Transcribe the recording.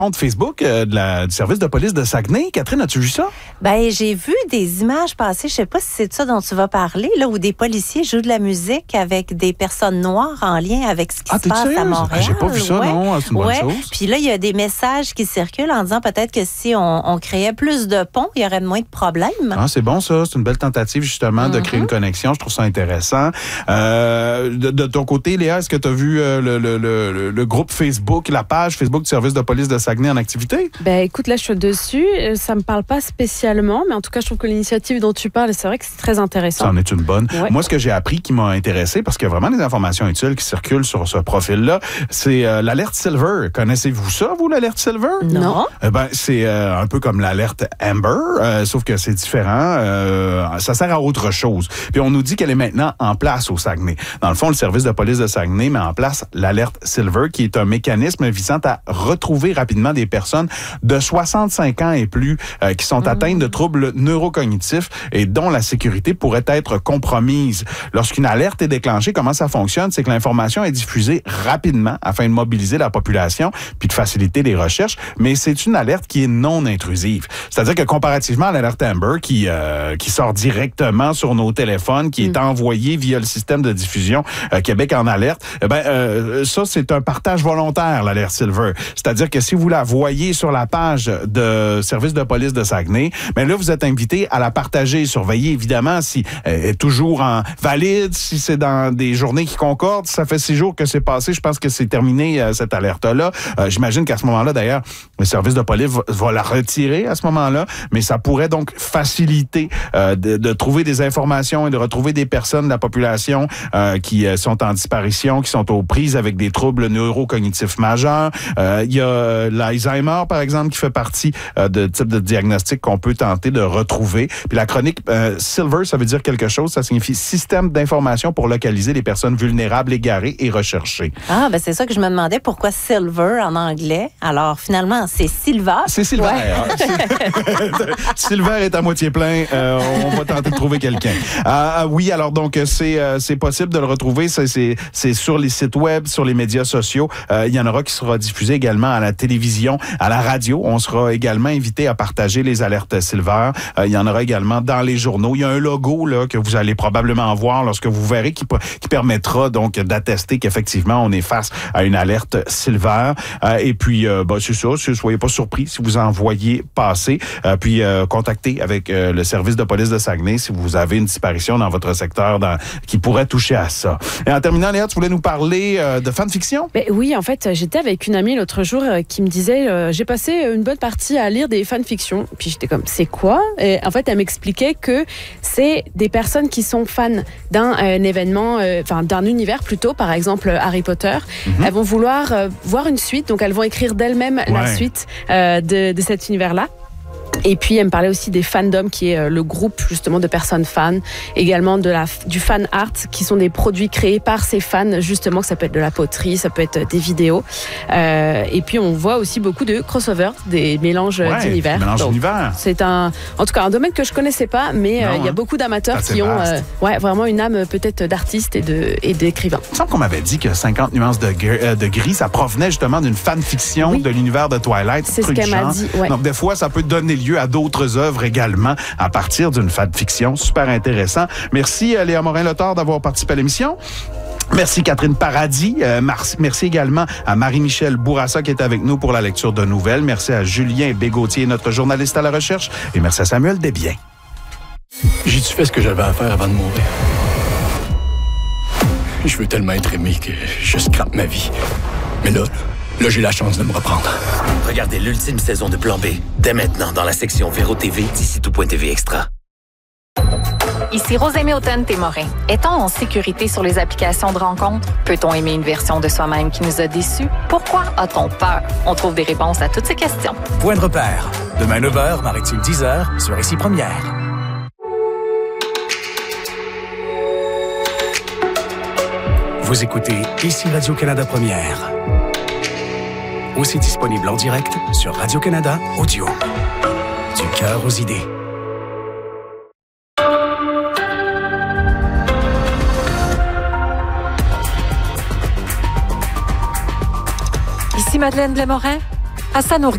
compte Facebook du service de police de Saguenay. Catherine, as-tu vu ça? Ben, j'ai vu des images passer, je sais pas si c'est de ça dont tu vas parler, là, où des policiers jouent de la musique avec des personnes noires en lien avec ce qui se passe à Montréal. J'ai pas vu ça, non? C'est une bonne chose. Puis là, il y a des messages qui circulent en disant peut-être que si on créait plus de ponts, il y aurait moins de problèmes. Ah, c'est bon, ça. C'est une belle tentative, justement, de créer une connexion. Je trouve ça intéressant. De ton côté, Léa, est-ce que tu as vu le groupe Facebook, la page Facebook du service de police de Saguenay en activité? Ben, écoute, là, je suis dessus. Ça me parle pas spécialement, mais en tout cas, je trouve que l'initiative dont tu parles, c'est vrai que c'est très intéressant. Ça en est une bonne. Ouais. Moi, ce que j'ai appris qui m'a intéressé, parce qu'il y a vraiment des informations utiles qui circulent sur ce profil-là, c'est l'alerte Silver. Connaissez-vous ça, vous, l'alerte Silver? Non. C'est un peu comme l'alerte Amber, sauf que c'est différent. Ça sert à autre chose. Puis on nous dit qu'elle est maintenant en place au Saguenay. Dans le fond, le service de police de Saguenay met en place l'alerte Silver, qui est un mécanisme visant à retrouver rapidement des personnes de 65 ans et plus qui sont atteintes de troubles neurocognitifs et dont la sécurité pourrait être compromise. Lorsqu'une alerte est déclenchée, comment ça fonctionne? C'est que l'information est diffusée rapidement afin de mobiliser la population puis de faciliter les recherches, mais c'est une alerte qui est non intrusive. C'est-à-dire que comparativement à l'alerte Amber qui sort directement sur nos téléphones, qui est envoyée via le système de diffusion Québec en alerte, ça, c'est un partage volontaire, l'alerte Silver. C'est-à-dire que si vous la voyez sur la page de service de police de Saguenay, ben là, vous êtes invité à la partager. Surveillez, évidemment, si elle est toujours en valide, si c'est dans des journées qui concordent. Ça fait 6 jours que c'est passé. Je pense que c'est terminé, cette alerte-là. J'imagine qu'à ce moment-là, d'ailleurs, le service de police va la retirer à ce moment-là, mais ça pourrait donc faciliter de trouver des informations et de retrouver des personnes de la population qui sont en disparition, qui sont aux prises avec des troubles neurocognitifs majeurs. Il y a l'Alzheimer, par exemple, qui fait partie de type de diagnostic qu'on peut tenter de retrouver. Puis la chronique Silver, ça veut dire quelque chose. Ça signifie système d'information pour localiser les personnes vulnérables, égarées et recherchées. Ah, ben c'est ça que je me demandais. Pourquoi Silver en anglais? Alors, finalement, c'est Silver. C'est Silver. Ouais. Silver est à moitié plein. On va tenter de trouver quelqu'un. Oui, alors donc, c'est possible de le retrouver. C'est sur les sites web, sur les médias sociaux. Il y en aura qui sera diffusé également à la télévision, à la radio. On sera également invité à partager les alertes Silver. Il y en aura également dans les journaux. Il y a un logo là que vous allez probablement voir lorsque vous verrez qui permettra donc d'attester qu'effectivement on est face à une alerte Silver. Et puis, c'est ça. Soyez pas surpris si vous en voyez passer. Puis, contactez avec le service de police de Saguenay si vous avez une disparition dans votre secteur qui pourrait toucher à ça. Et en terminant, Léa, tu voulais nous parler de fanfiction? Ben oui, en fait, j'étais avec une amie l'autre jour qui me disait j'ai passé une bonne partie à lire des fanfictions. Puis j'étais comme, c'est quoi? Et en fait, elle m'expliquait que c'est des personnes qui sont fans d'un événement, d'un univers plutôt, par exemple Harry Potter. Elles vont vouloir voir une suite, donc elles vont écrire d'elles-mêmes la suite de cet univers-là. Et puis, elle me parlait aussi des fandoms, qui est le groupe justement de personnes fans, également du fan art, qui sont des produits créés par ces fans, justement, que ça peut être de la poterie, ça peut être des vidéos. Et puis, on voit aussi beaucoup de crossovers, des mélanges d'univers. C'est en tout cas un domaine que je connaissais pas, mais il y a beaucoup d'amateurs qui ont vraiment une âme peut-être d'artiste et d'écrivain. Il me semble qu'on m'avait dit que 50 nuances de gris, ça provenait justement d'une fanfiction de l'univers de Twilight. C'est ce qu'elle m'a dit. Ouais. Donc, des fois, ça peut donner lieu à d'autres œuvres également à partir d'une fanfiction. Super intéressant. Merci Léa Morin-Letort d'avoir participé à l'émission. Merci Catherine Paradis. Merci également à Marie-Michel Bourassa qui est avec nous pour la lecture de nouvelles. Merci à Julien Bégautier, notre journaliste à la recherche. Et merci à Samuel Desbiens. J'ai-tu fait ce que j'avais à faire avant de mourir? Je veux tellement être aimé que je scrape ma vie. Mais là, j'ai la chance de me reprendre. Regardez l'ultime saison de Plan B, dès maintenant dans la section Véro TV d'ici tout.tv Extra. Ici Rosemée Automne-Témorin. Est-on en sécurité sur les applications de rencontres? Peut-on aimer une version de soi-même qui nous a déçus? Pourquoi a-t-on peur? On trouve des réponses à toutes ces questions. Point de repère. Demain 9h, Maritime 10h, sur Ici Première. Vous écoutez Ici Radio-Canada Première. Aussi disponible en direct sur Radio-Canada Audio. Du cœur aux idées. Ici Madeleine Blais-Morin. À ça nous